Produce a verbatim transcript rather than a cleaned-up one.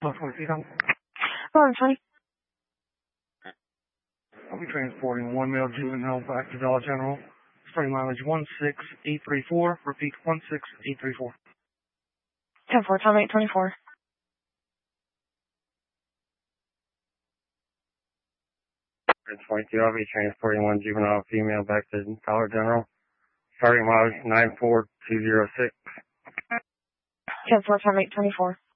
Look, what you know, Ron, twenty. I'll be transporting one male juvenile back to Dollar General. Starting mileage one six eight three four. Repeat, one six eight three four. ten four, Tom eight twenty-four. twenty-two, I'll be transporting one juvenile female back to Dollar General. Starting mileage nine four two zero six. ten four, Tom eight twenty-four.